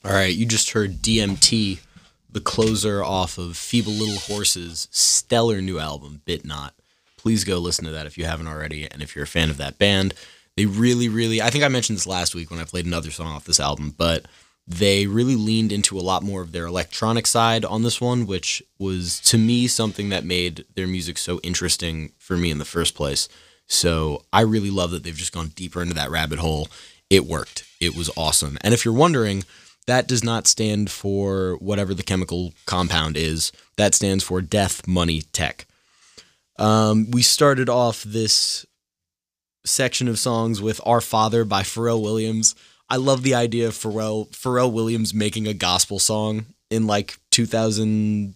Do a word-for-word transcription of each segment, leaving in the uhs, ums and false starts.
All right, you just heard D M T, the closer off of Feeble Little Horse's stellar new album, Bit Not. Please go listen to that if you haven't already, and if you're a fan of that band. They really, really, I think I mentioned this last week when I played another song off this album, but they really leaned into a lot more of their electronic side on this one, which was, to me, something that made their music so interesting for me in the first place. So I really love that they've just gone deeper into that rabbit hole. It worked. It was awesome. And if you're wondering, that does not stand for whatever the chemical compound is. That stands for Death Money Tech. Um, we started off this section of songs with Our Father by Pharrell Williams. I love the idea of Pharrell, Pharrell Williams making a gospel song in like two thousand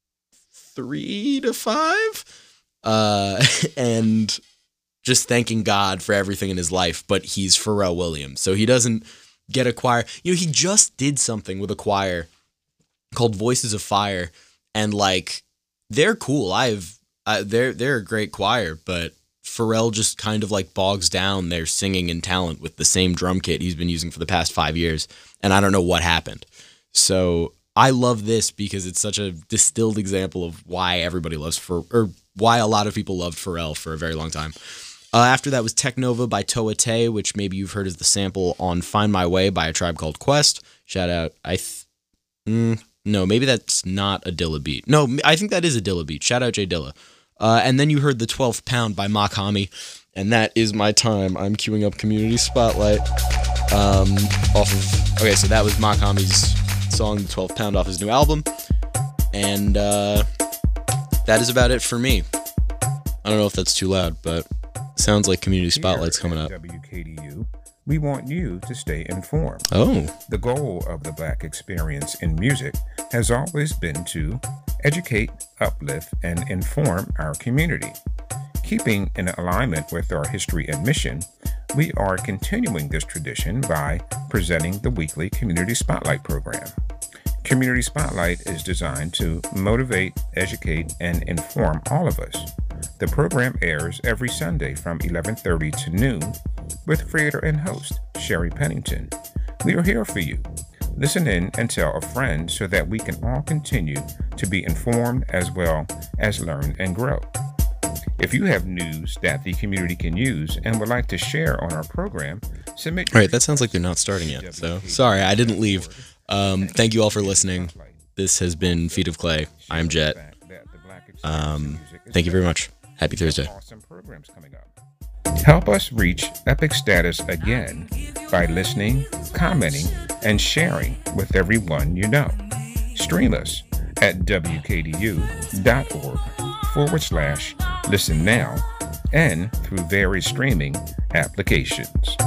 three to five. Uh, and just thanking God for everything in his life, but he's Pharrell Williams. So he doesn't get a choir. You know, he just did something with a choir called Voices of Fire, and like they're cool. I've uh, they're they're a great choir, but Pharrell just kind of like bogs down their singing and talent with the same drum kit he's been using for the past five years, and I don't know what happened. So I love this because it's such a distilled example of why everybody loves Pharrell, or why a lot of people loved Pharrell for a very long time. Uh, after that was Technova by Toa Tay, which maybe you've heard as the sample on Find My Way by A Tribe Called Quest. Shout out. I th- mm, No, maybe that's not a Dilla beat. No, I think that is a Dilla beat. Shout out Jay Dilla. Uh, and then you heard The twelfth Pound by Makami, and that is my time. I'm queuing up Community Spotlight. Um, off of Okay, so that was Makami's song, The twelfth Pound, off his new album. And uh, that is about it for me. I don't know if that's too loud, but sounds like Community Spotlight's coming up. W K D U, we want you to stay informed. Oh. The goal of the Black experience in music has always been to educate, uplift, and inform our community. Keeping in alignment with our history and mission, we are continuing this tradition by presenting the weekly Community Spotlight program. Community Spotlight is designed to motivate, educate, and inform all of us. The program airs every Sunday from eleven thirty to noon with creator and host Sherry Pennington. We are here for you. Listen in and tell a friend so that we can all continue to be informed as well as learn and grow. If you have news that the community can use and would like to share on our program, submit. All right, that sounds like they're not starting yet. So sorry, I didn't leave. Um, thank you all for listening. This has been Feet of Clay. I'm Jet. Um, thank you very much. Happy Thursday. Awesome programs coming up. Help us reach epic status again by listening, commenting, and sharing with everyone you know. Stream us at wkdu.org forward slash listen now and through various streaming applications.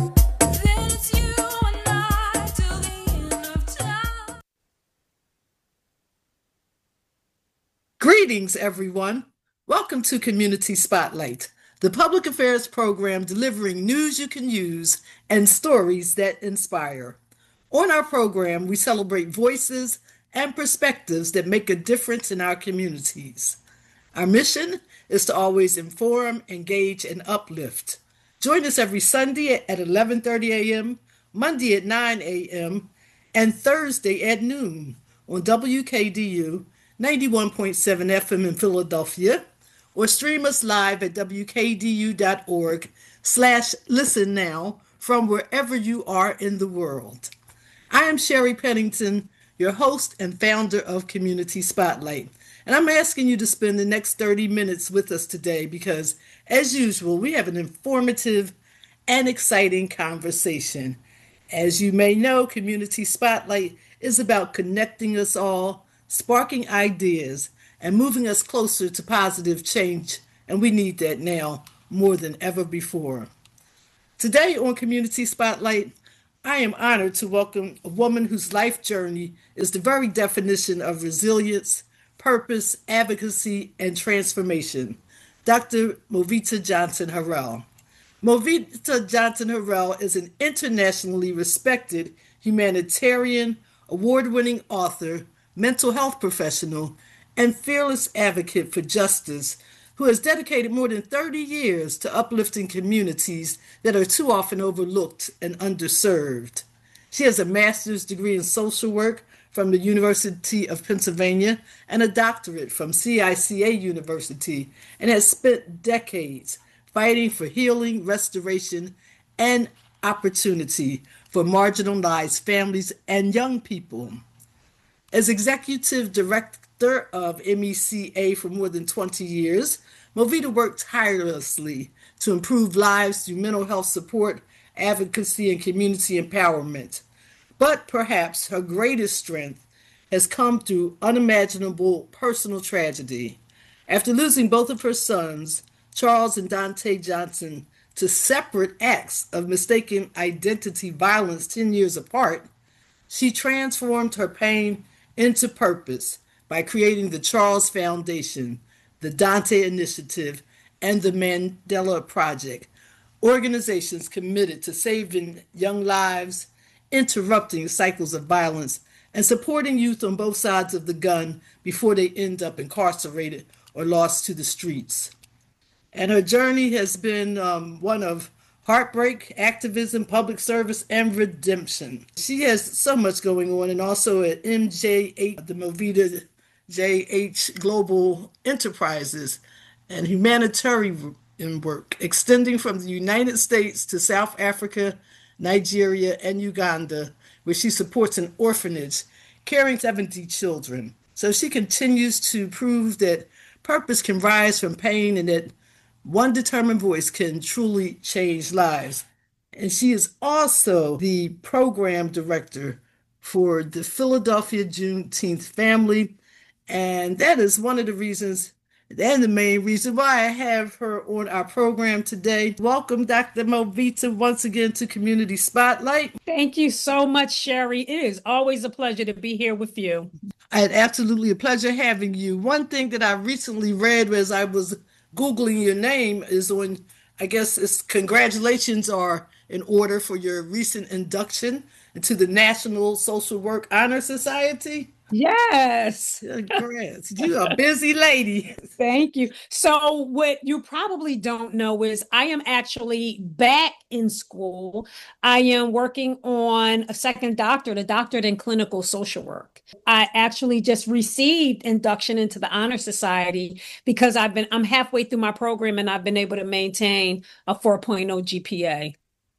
Greetings, everyone. Welcome to Community Spotlight, the public affairs program delivering news you can use and stories that inspire. On our program, we celebrate voices and perspectives that make a difference in our communities. Our mission is to always inform, engage, and uplift. Join us every Sunday at eleven thirty a.m., Monday at nine a.m., and Thursday at noon on W K D U ninety-one point seven F M in Philadelphia, or stream us live at wkdu.org slash listen now from wherever you are in the world. I am Sherry Pennington, your host and founder of Community Spotlight, and I'm asking you to spend the next thirty minutes with us today because, as usual, we have an informative and exciting conversation. As you may know, Community Spotlight is about connecting us all, sparking ideas, and moving us closer to positive change, and we need that now more than ever before. Today on Community Spotlight, I am honored to welcome a woman whose life journey is the very definition of resilience, purpose, advocacy, and transformation, Doctor Movita Johnson Harrell. Movita Johnson Harrell is an internationally respected humanitarian, award-winning author, mental health professional, and fearless advocate for justice who has dedicated more than thirty years to uplifting communities that are too often overlooked and underserved. She has a master's degree in social work from the University of Pennsylvania and a doctorate from C I C A University, and has spent decades fighting for healing, restoration, and opportunity for marginalized families and young people. As executive director of M E C A for more than twenty years, Movita worked tirelessly to improve lives through mental health support, advocacy, and community empowerment. But perhaps her greatest strength has come through unimaginable personal tragedy. After losing both of her sons, Charles and Dante Johnson, to separate acts of mistaken identity violence ten years apart, she transformed her pain into purpose by creating the Charles Foundation, the Dante Initiative, and the Mandela Project, organizations committed to saving young lives, interrupting cycles of violence, and supporting youth on both sides of the gun before they end up incarcerated or lost to the streets. And her journey has been um, one of heartbreak, activism, public service, and redemption. She has so much going on, and also at M J H, the Movita J H Global Enterprises, and humanitarian work extending from the United States to South Africa, Nigeria, and Uganda, where she supports an orphanage caring seventy children. So she continues to prove that purpose can rise from pain and that one determined voice can truly change lives. And she is also the program director for the Philadelphia Juneteenth Family. And that is one of the reasons and the main reason why I have her on our program today. Welcome, Doctor Movita, once again to Community Spotlight. Thank you so much, Sherry. It is always a pleasure to be here with you. I had absolutely a pleasure having you. One thing that I recently read as I was Googling your name is on, I guess it's congratulations are in order for your recent induction into the National Social Work Honor Society. Yes. Congrats. You're a busy lady. Thank you. So what you probably don't know is I am actually back in school. I am working on a second doctorate, a doctorate in clinical social work. I actually just received induction into the Honor Society because I've been, I'm halfway through my program and I've been able to maintain a four point oh G P A.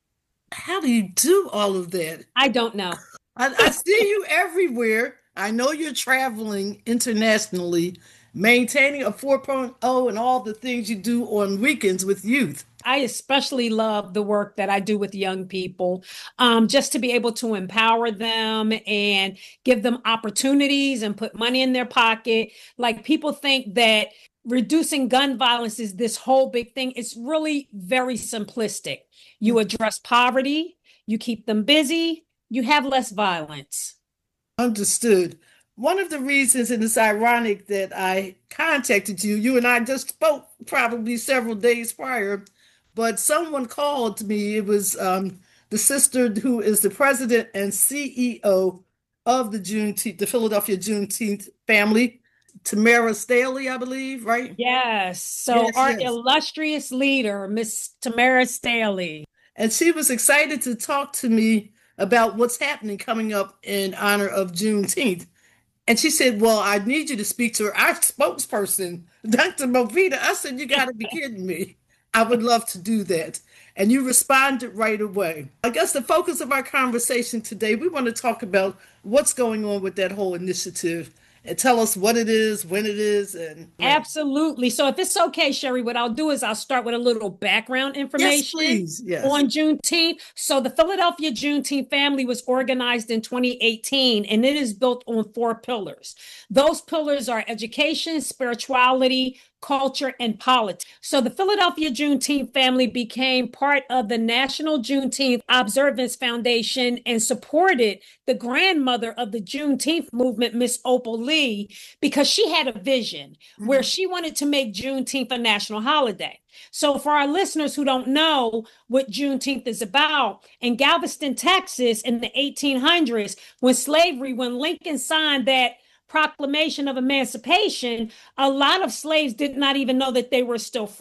How do you do all of that? I don't know. I, I see you everywhere. I know you're traveling internationally, maintaining a four point oh and all the things you do on weekends with youth. I especially love the work that I do with young people, um, just to be able to empower them and give them opportunities and put money in their pocket. Like, people think that reducing gun violence is this whole big thing. It's really very simplistic. You address poverty, you keep them busy, you have less violence. Understood. One of the reasons, and it's ironic that I contacted you, you and I just spoke probably several days prior, but someone called me. It was um, the sister who is the president and C E O of the Juneteenth, the Philadelphia Juneteenth Family, Tamara Staley, I believe, right? Yes. So yes, our yes. illustrious leader, Miss Tamara Staley. And she was excited to talk to me about what's happening coming up in honor of Juneteenth. And she said, well, I need you to speak to our spokesperson, Doctor Movita. I said, you got to be kidding me. I would love to do that. And you responded right away. I guess the focus of our conversation today, we want to talk about what's going on with that whole initiative and tell us what it is, when it is. and Absolutely. So if it's okay, Sherry, what I'll do is I'll start with a little background information yes, please. Yes. on Juneteenth. So the Philadelphia Juneteenth Family was organized in twenty eighteen, and it is built on four pillars. Those pillars are education, spirituality, culture, and politics. So the Philadelphia Juneteenth Family became part of the National Juneteenth Observance Foundation and supported the grandmother of the Juneteenth movement, Miss Opal Lee, because she had a vision mm-hmm. where she wanted to make Juneteenth a national holiday. So for our listeners who don't know what Juneteenth is about, in Galveston, Texas, in the eighteen hundreds, when slavery, when Lincoln signed that Proclamation of Emancipation, a lot of slaves did not even know that they were still free.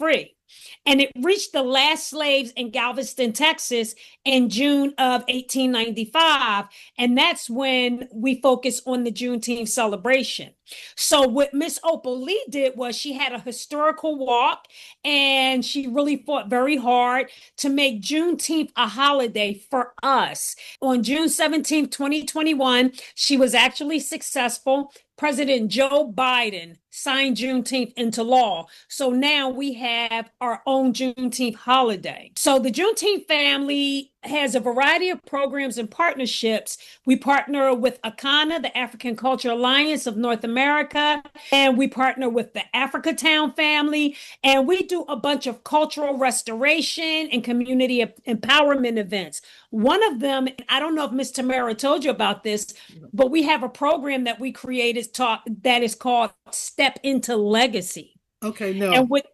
And it reached the last slaves in Galveston, Texas in June of eighteen ninety-five. And that's when we focus on the Juneteenth celebration. So what Miss Opal Lee did was she had a historical walk, and she really fought very hard to make Juneteenth a holiday for us. On June seventeenth, twenty twenty-one, she was actually successful. President Joe Biden signed Juneteenth into law. So now we have our own Juneteenth holiday. So the Juneteenth family has a variety of programs and partnerships. We partner with ACANA, the African Culture Alliance of North America, and we partner with the Africatown family, and we do a bunch of cultural restoration and community empowerment events. One of them, I don't know if Miss Tamara told you about this, but we have a program that we created talk, that is called Step Into Legacy. Okay, no. And with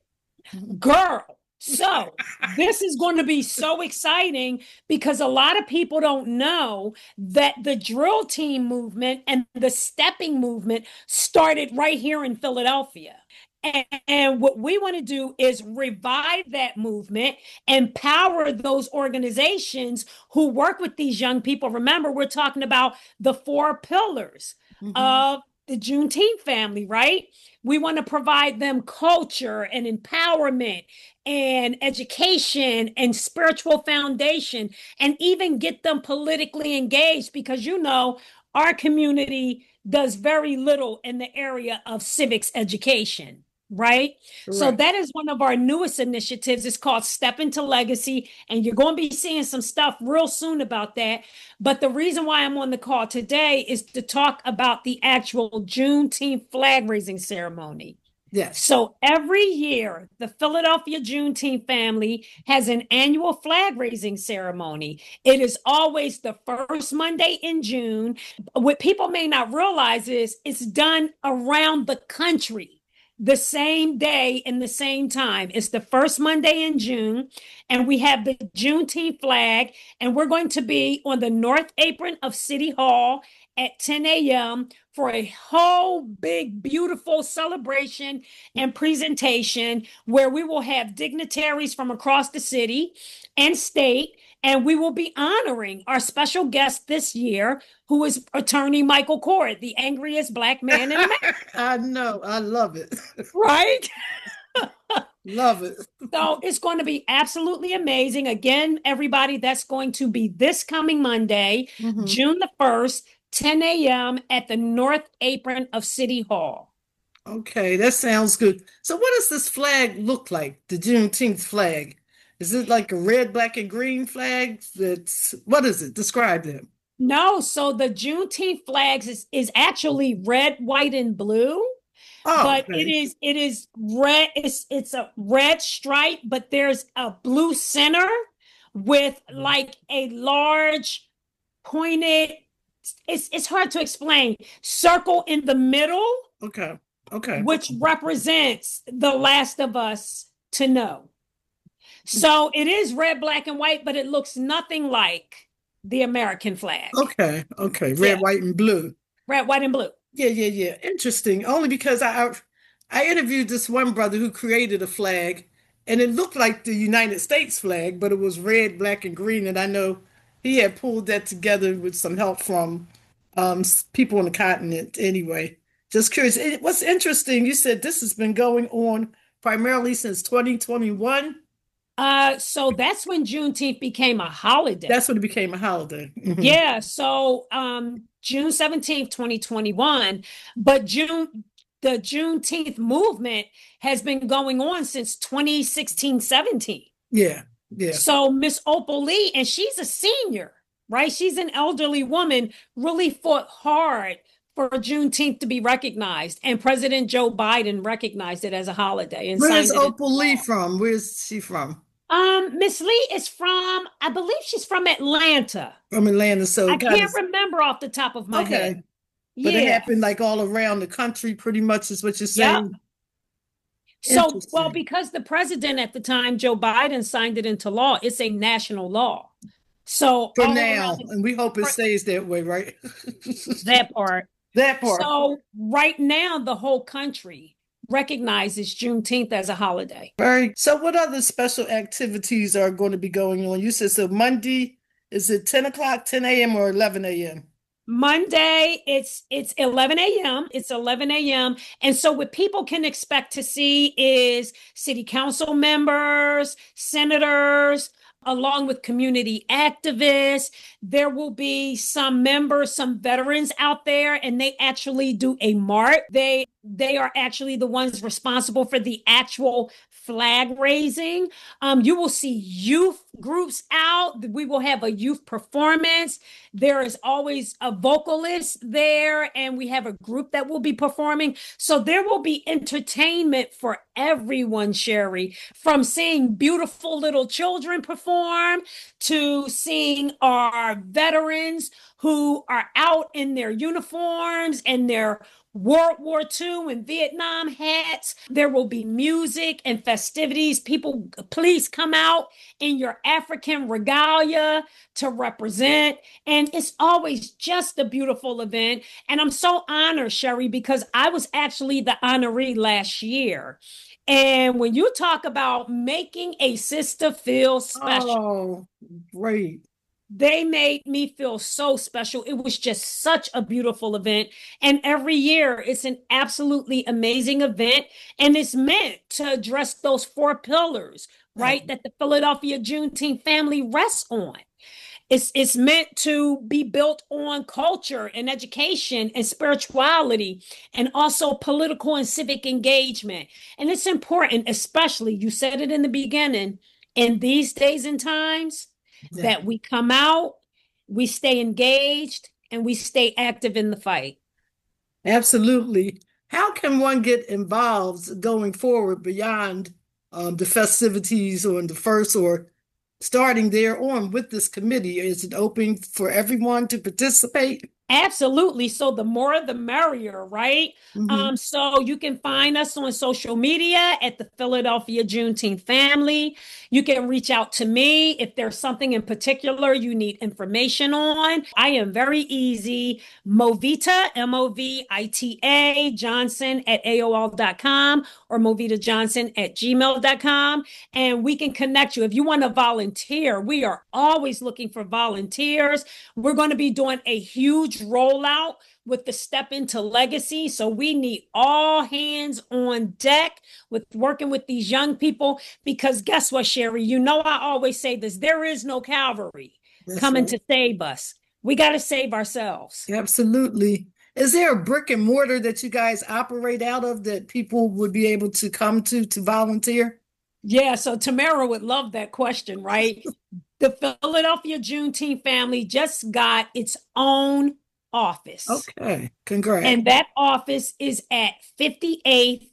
girl, so this is going to be so exciting because a lot of people don't know that the drill team movement and the stepping movement started right here in Philadelphia. And, and what we want to do is revive that movement, empower those organizations who work with these young people. Remember, we're talking about the four pillars mm-hmm. of the Juneteenth family, right? We want to provide them culture and empowerment and education and spiritual foundation, and even get them politically engaged, because, you know, our community does very little in the area of civics education. Right? Correct. So that is one of our newest initiatives. It's called Step Into Legacy, and you're going to be seeing some stuff real soon about that. But the reason why I'm on the call today is to talk about the actual Juneteenth flag raising ceremony. Yes. So every year, the Philadelphia Juneteenth family has an annual flag raising ceremony. It is always the first Monday in June. What people may not realize is it's done around the country the same day and the same time. It's the first Monday in June, and we have the Juneteenth flag, and we're going to be on the north apron of City Hall at ten a.m. for a whole big, beautiful celebration and presentation where we will have dignitaries from across the city and state, and we will be honoring our special guest this year, who is Attorney Michael Court, the angriest Black man in America. I know. I love it. Right? Love it. So it's going to be absolutely amazing. Again, everybody, that's going to be this coming Monday, mm-hmm. June the first, ten a.m. at the North Apron of City Hall. Okay, that sounds good. So what does this flag look like, the Juneteenth flag? Is it like a red, black, and green flag? That's, what is it? Describe it. No, so the Juneteenth flags is, is actually red, white, and blue. Oh, but okay. it is it is red. It's it's a red stripe, but there's a blue center with like a large pointed. It's it's hard to explain. Circle in the middle. Okay. Okay. Which represents the last of us to know. So it is red, black, and white, but it looks nothing like the American flag. Okay. Okay. Red, yeah. white, and blue. Red, white, and blue. Yeah, yeah, yeah. Interesting. Only because I, I I interviewed this one brother who created a flag, and it looked like the United States flag, but it was red, black, and green. And I know he had pulled that together with some help from um, people on the continent. Anyway, just curious. It, what's interesting, you said this has been going on primarily since twenty twenty-one. Uh, so that's when Juneteenth became a holiday. That's when it became a holiday. Mm-hmm. Yeah. So um, June seventeenth, twenty twenty-one. But June, the Juneteenth movement has been going on since twenty sixteen, seventeen. Yeah. Yeah. So Miss Opal Lee, and she's a senior, right? She's an elderly woman, really fought hard for Juneteenth to be recognized, and President Joe Biden recognized it as a holiday. And where's Opal Lee from? Where's she from? Um, Miss Lee is from, I believe she's from Atlanta. From Atlanta, so I can't of... remember off the top of my okay. head. But yeah. It happened like all around the country, pretty much, is what you're saying. Yeah. So, well, because the president at the time, Joe Biden, signed it into law, it's a national law. So for now, the... and we hope it stays that way, right? That part. That part. So right now, the whole country, recognizes Juneteenth as a holiday. Very. So what other special activities are going to be going on? You said so Monday, is it ten o'clock, ten a m or eleven a m? Monday, it's it's eleven a m. It's eleven a m. And so what people can expect to see is city council members, senators, along with community activists. There will be some members, some veterans out there, and they actually do a march. They they are actually the ones responsible for the actual flag raising. Um, you will see youth groups out. We will have a youth performance. There is always a vocalist there, and we have a group that will be performing. So there will be entertainment for everyone, Sherry, from seeing beautiful little children perform to seeing our veterans who are out in their uniforms and their World War Two and Vietnam hats. There will be music and festivities. People, please come out in your African regalia to represent. And it's always just a beautiful event. And I'm so honored, Sherry, because I was actually the honoree last year. And when you talk about making a sister feel special, Oh, great. they made me feel so special. It was just such a beautiful event. And every year it's an absolutely amazing event. And it's meant to address those four pillars, right? That the Philadelphia Juneteenth family rests on. It's, it's meant to be built on culture and education and spirituality and also political and civic engagement. And it's important, especially, you said it in the beginning, in these days and times, Yeah. that we come out, we stay engaged, and we stay active in the fight. Absolutely. How can one get involved going forward beyond um, the festivities on the first or starting there on with this committee? Is it open for everyone to participate? Absolutely. So the more the merrier, right? Mhm. Um, so you can find us on social media at the Philadelphia Juneteenth family. You can reach out to me if there's something in particular you need information on. I am very easy. Movita, M O V I T A, Johnson at A O L dot com or Movita Johnson at gmail dot com. And we can connect you. If you want to volunteer, we are always looking for volunteers. We're going to be doing a huge rollout with the Step Into Legacy. So we need all hands on deck with working with these young people, because guess what, Sherry? You know, I always say this, there is no cavalry That's coming right. to save us. We got to save ourselves. Absolutely. Is there a brick and mortar that you guys operate out of that people would be able to come to to volunteer? Yeah, so Tamara would love that question, right? The Philadelphia Juneteenth family just got its own office. Okay, congrats. And that office is at fifty-eighth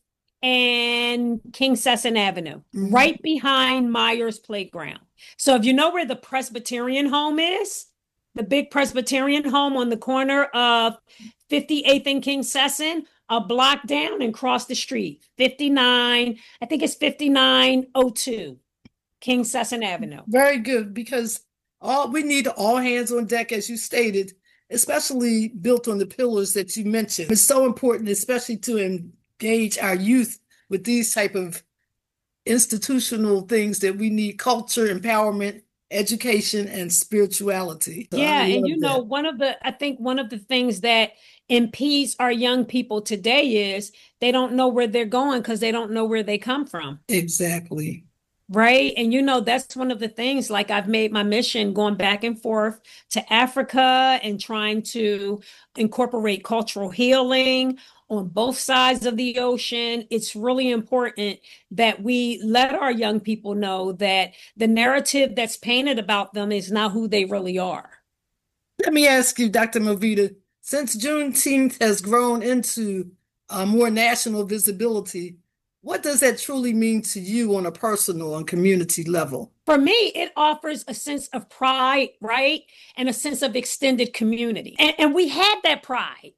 and King Sesson Avenue, Mhm. right behind Myers Playground. So if you know where the Presbyterian home is, the big Presbyterian home on the corner of fifty-eighth and King Sesson, a block down and cross the street, fifty-nine, I think it's fifty-nine oh two, King Sesson Avenue. Very good, because all we need all hands on deck, as you stated, especially built on the pillars that you mentioned. It's so important, especially to engage our youth with these type of institutional things that we need: culture, empowerment, education, and spirituality. So I Yeah, and love you know, that. one of the, I think one of the things that impedes our young people today is they don't know where they're going because they don't know where they come from. Exactly. Right. And, you know, that's one of the things, like I've made my mission going back and forth to Africa and trying to incorporate cultural healing on both sides of the ocean. It's really important that we let our young people know that the narrative that's painted about them is not who they really are. Let me ask you, Doctor Movita, since Juneteenth has grown into uh, more national visibility, what does that truly mean to you on a personal and community level? For me, it offers a sense of pride, right? And a sense of extended community. And, and we had that pride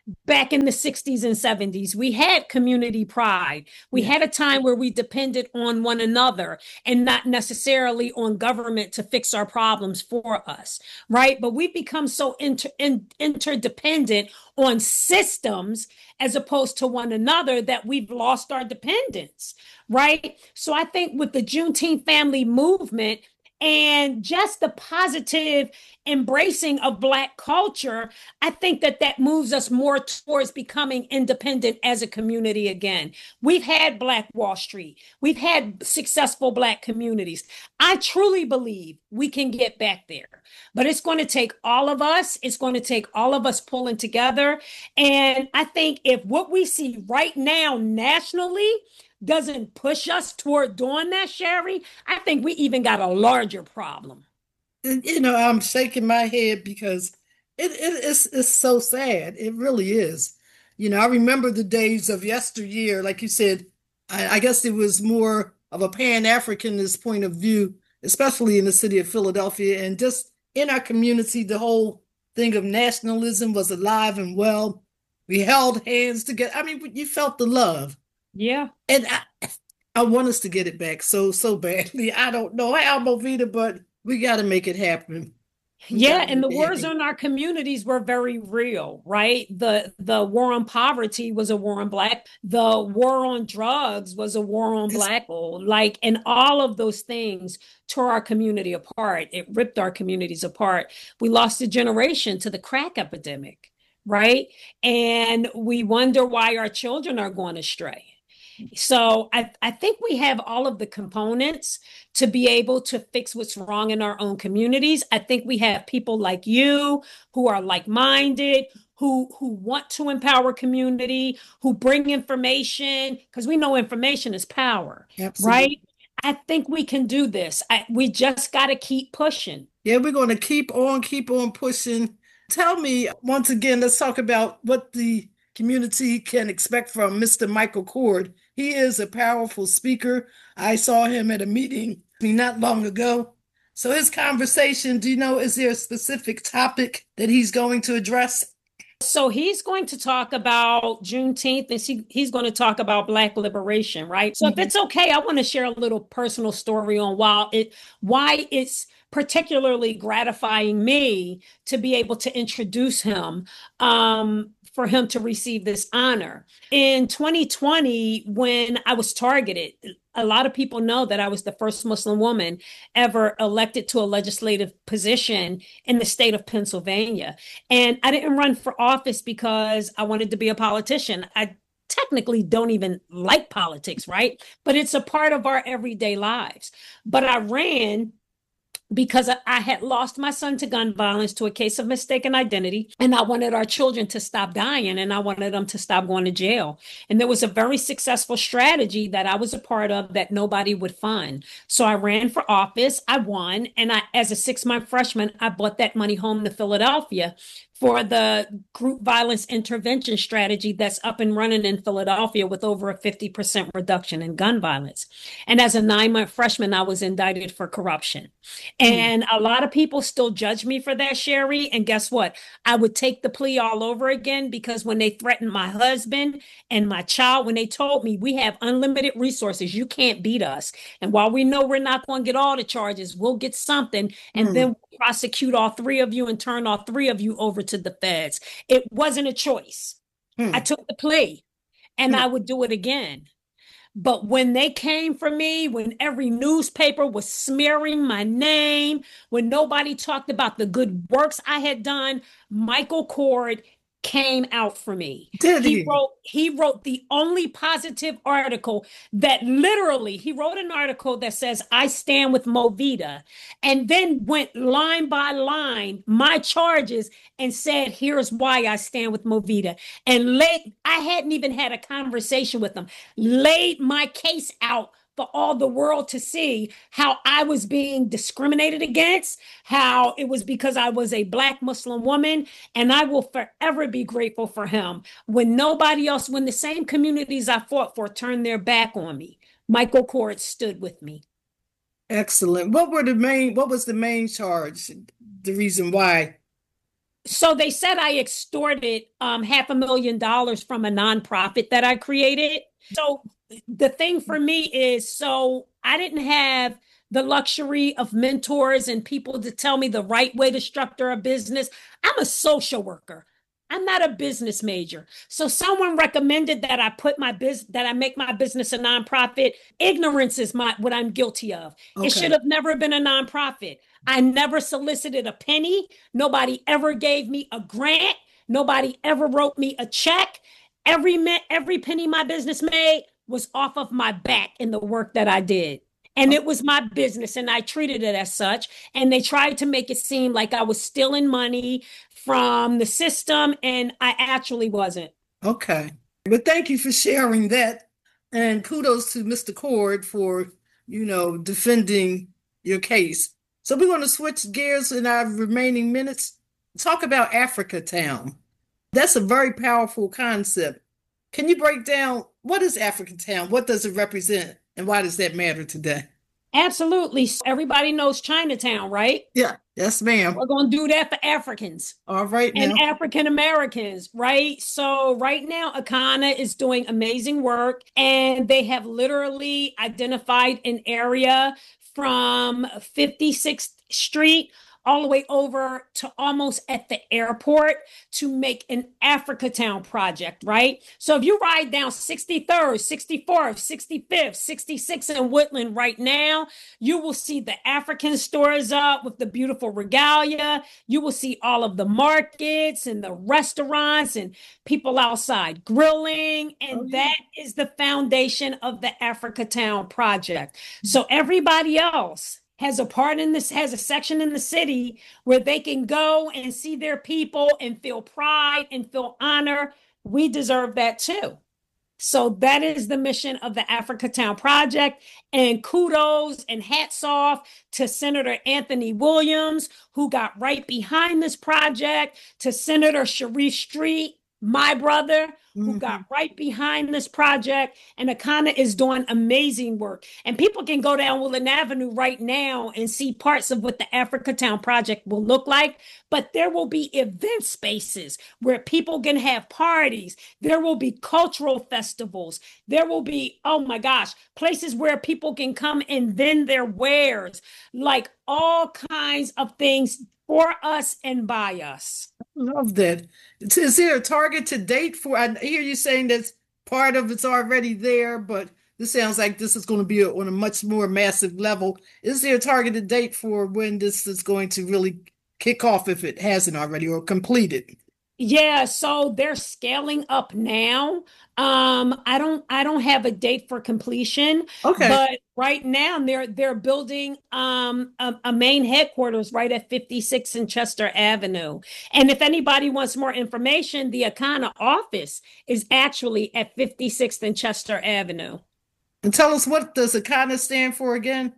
back in the sixties and seventies. We had community pride. We Yeah. had a time where we depended on one another and not necessarily on government to fix our problems for us, right? But we've become so inter- in- interdependent on systems as opposed to one another that we've lost our dependence, right? So I think with the Juneteenth family movement, and just the positive embracing of Black culture, I think that that moves us more towards becoming independent as a community again. We've had Black Wall Street. We've had successful Black communities. I truly believe we can get back there, but it's going to take all of us. It's going to take all of us pulling together. And I think if what we see right now nationally doesn't push us toward doing that, Sherry, I think we even got a larger problem. And, you know, I'm shaking my head because it, it it's it's so sad. It really is. You know, I remember the days of yesteryear, like you said, I, I guess it was more of a Pan-Africanist point of view, especially in the city of Philadelphia. And just in our community, the whole thing of nationalism was alive and well. We held hands together. I mean, you felt the love. Yeah. And I, I want us to get it back so, so badly. I don't know how, Movita, but we got to make it happen. We Yeah, gotta and the make it wars happen. on our communities were very real, right? The the war on poverty was a war on Black. The war on drugs was a war on It's, Black people. Like, and all of those things tore our community apart. It ripped our communities apart. We lost a generation to the crack epidemic, right? And we wonder why our children are going astray. So I, I think we have all of the components to be able to fix what's wrong in our own communities. I think we have people like you who are like-minded, who who want to empower community, who bring information, because we know information is power, absolutely. right? I think we can do this. I, we just got to keep pushing. Yeah, we're going to keep on, keep on pushing. Tell me, once again, let's talk about what the community can expect from Mister Michael Cord. He is a powerful speaker. I saw him at a meeting not long ago. So his conversation, do you know, is there a specific topic that he's going to address? So he's going to talk about Juneteenth and he, he's going to talk about Black liberation, right? So if Mhm. it's okay, I want to share a little personal story on why it why it's particularly gratifying me to be able to introduce him, um, for him to receive this honor. In twenty twenty, when I was targeted, a lot of people know that I was the first Muslim woman ever elected to a legislative position in the state of Pennsylvania. And I didn't run for office because I wanted to be a politician. I technically don't even like politics, right? But it's a part of our everyday lives. But I ran because I had lost my son to gun violence, to a case of mistaken identity. And I wanted our children to stop dying and I wanted them to stop going to jail. And there was a very successful strategy that I was a part of that nobody would fund. So I ran for office, I won. And I, as a six month freshman, I brought that money home to Philadelphia for the group violence intervention strategy that's up and running in Philadelphia with over a fifty percent reduction in gun violence. And as a nine month freshman, I was indicted for corruption. And a lot of people still judge me for that, Sherry. And guess what? I would take the plea all over again because when they threatened my husband and my child, when they told me we have unlimited resources, you can't beat us. And while we know we're not going to get all the charges, we'll get something. And Mm. then we'll prosecute all three of you and turn all three of you over to the feds. It wasn't a choice. Mm. I took the plea and Mm. I would do it again. But when they came for me, when every newspaper was smearing my name, when nobody talked about the good works I had done, Michael Cord came out for me. Did He he? wrote he wrote the only positive article that literally he wrote an article that says I stand with Movita and then went line by line my charges and said here's why I stand with Movita and laid I hadn't even had a conversation with him, laid my case out for all the world to see how I was being discriminated against, how it was because I was a Black Muslim woman. And I will forever be grateful for him. When nobody else, when the same communities I fought for turned their back on me, Michael Cord stood with me. Excellent. What were the main, what was the main charge? The reason why? So they said I extorted um, half a million dollars from a nonprofit that I created. So the thing for me is, so I didn't have the luxury of mentors and people to tell me the right way to structure a business. I'm a social worker. I'm not a business major. So someone recommended that I put my business, that I make my business a nonprofit. Ignorance is my what I'm guilty of. Okay. It should have never been a nonprofit. I never solicited a penny. Nobody ever gave me a grant. Nobody ever wrote me a check. Every every penny my business made was off of my back in the work that I did. And it was my business, and I treated it as such. And they tried to make it seem like I was stealing money from the system, and I actually wasn't. Okay. But thank you for sharing that. And kudos to Mister Cord for, you know, defending your case. So we're going to switch gears in our remaining minutes. Talk about Africa Town. That's a very powerful concept. Can you break down what is Africa Town? What does it represent? And why does that matter today? Absolutely. Everybody knows Chinatown, right? Yeah. Yes, ma'am. We're going to do that for Africans. All right. And now. African Americans, right? So right now, Akana is doing amazing work, and they have literally identified an area from fifty-sixth Street all the way over to almost at the airport to make an Africa Town project, right? So if you ride down sixty-third, sixty-fourth, sixty-fifth, sixty-sixth in Woodland right now, you will see the African stores up with the beautiful regalia. You will see all of the markets and the restaurants and people outside grilling. And Oh, yeah. that is the foundation of the Africa Town project. So everybody else has a part in this, has a section in the city where they can go and see their people and feel pride and feel honor. We deserve that too. So that is the mission of the Africa Town Project. And kudos and hats off to Senator Anthony Williams, who got right behind this project, to Senator Sharif Street, my brother, who Mhm. got right behind this project. And Akana is doing amazing work. And people can go down Woodland Avenue right now and see parts of what the Africa Town Project will look like. But there will be event spaces where people can have parties. There will be cultural festivals. There will be, oh my gosh, places where people can come and vend their wares, like all kinds of things for us and by us. Love that. Is is there a targeted date for? I hear you saying that part of it's already there, but this sounds like this is going to be on a much more massive level. Is there a targeted date for when this is going to really kick off if it hasn't already or completed? Yeah, so they're scaling up now. Um, I don't I don't have a date for completion, Okay. but right now they're they're building um a, a main headquarters right at fifty-six and Chester Avenue. And if anybody wants more information, the Akana office is actually at fifty-sixth and Chester Avenue. And tell us, what does Akana stand for again?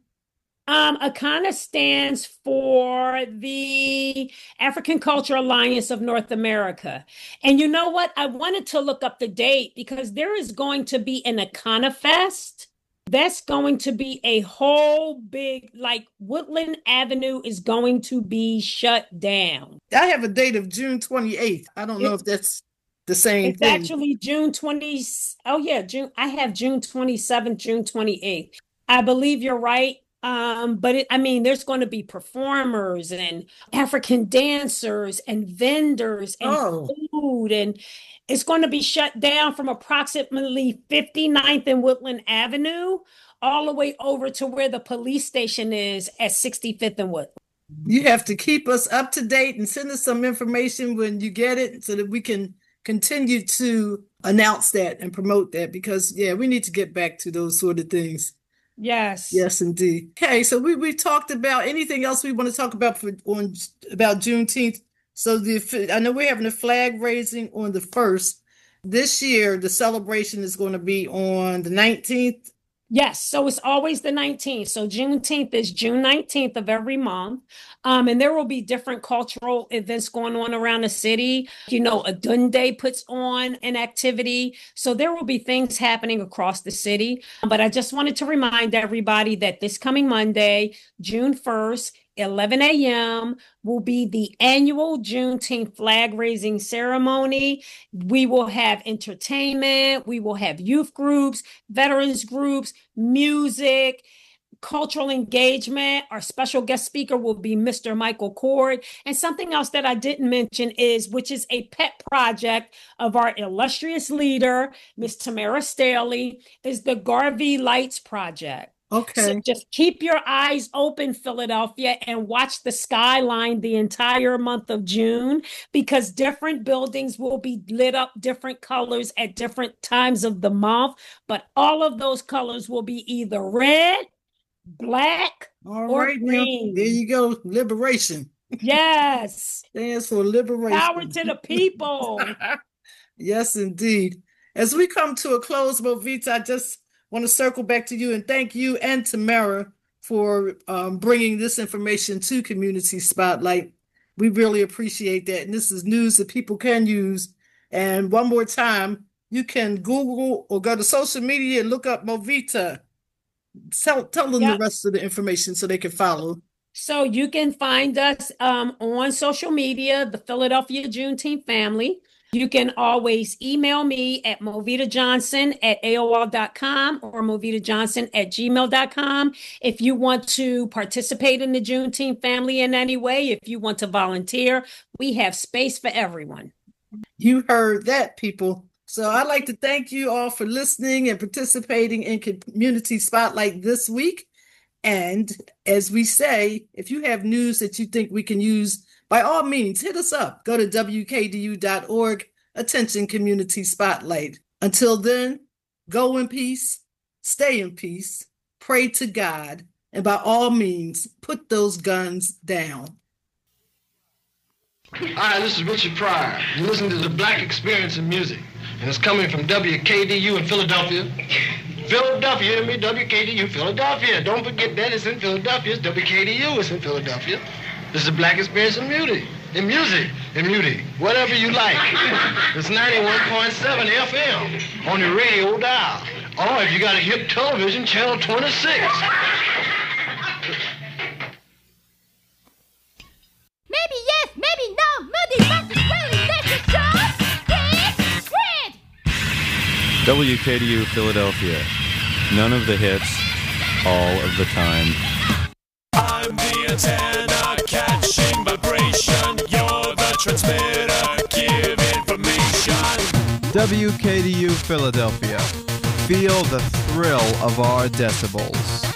Um, Akana stands for the African Culture Alliance of North America. And you know what? I wanted to look up the date because there is going to be an Akana Fest. That's going to be a whole big, like Woodland Avenue is going to be shut down. I have a date of June twenty-eighth. I don't know It- if that's the same It's thing. actually June twentieth. Oh yeah, June. I have June twenty-seventh, June twenty-eighth. I believe you're right. Um, but it, I mean, there's going to be performers and African dancers and vendors and Oh. food, and it's going to be shut down from approximately fifty-ninth and Woodland Avenue all the way over to where the police station is at sixty-fifth and Woodland. You have to keep us up to date and send us some information when you get it so that we can continue to announce that and promote that, because yeah, we need to get back to those sort of things. Yes. Yes, indeed. Okay, so we we talked about anything else we want to talk about for on about Juneteenth. So the I know we're having a flag raising on the first. This year, the celebration is going to be on the nineteenth. Yes, so it's always the nineteenth. So Juneteenth is June nineteenth of every month. Um, and there will be different cultural events going on around the city. You know, Adunde puts on an activity. So there will be things happening across the city. But I just wanted to remind everybody that this coming Monday, June first, eleven a.m. will be the annual Juneteenth flag raising ceremony. We will have entertainment. We will have youth groups, veterans groups, music, cultural engagement. Our special guest speaker will be Mister Michael Cord. And something else that I didn't mention is, which is a pet project of our illustrious leader, Miss Tamara Staley, is the Garvey Lights Project. Okay. So just keep your eyes open, Philadelphia, and watch the skyline the entire month of June, because different buildings will be lit up different colors at different times of the month. But all of those colors will be either red, black, All or right, now, green. there you go. Liberation. Yes. Stands for liberation. Power to the people. Yes, indeed. As we come to a close, Movita, I just want to circle back to you and thank you and Tamara for um, bringing this information to Community Spotlight. We really appreciate that. And this is news that people can use. And one more time, you can Google or go to social media and look up Movita. Tell, tell them Yep. the rest of the information so they can follow. So you can find us um, on social media, the Philadelphia Juneteenth Family. You can always email me at Movita Johnson at A O L dot com or Movita Johnson at gmail dot com. If you want to participate in the Juneteenth family in any way, if you want to volunteer, we have space for everyone. You heard that, people. So I'd like to thank you all for listening and participating in Community Spotlight this week. And as we say, if you have news that you think we can use, by all means, hit us up. Go to W K D U dot org. Attention, Community Spotlight. Until then, go in peace, stay in peace, pray to God, and by all means, put those guns down. Hi, this is Richard Pryor. You listen to the Black Experience in Music, and it's coming from W K D U in Philadelphia. Philadelphia, hear me? W K D U, Philadelphia. Don't forget that it's in Philadelphia. It's W K D U, it's in Philadelphia. This is the Black Experience in Music. In music, in music, whatever you like. It's ninety-one point seven F M on the radio dial. Or if you got a hip television, channel twenty-six. Maybe yes, maybe no. Moody versus Willie, that's a show. Big Red. W K D U Philadelphia. None of the hits, all of the time. I'm the antenna catching vibration. You're the transmitter, give information. W K D U Philadelphia. Feel the thrill of our decibels.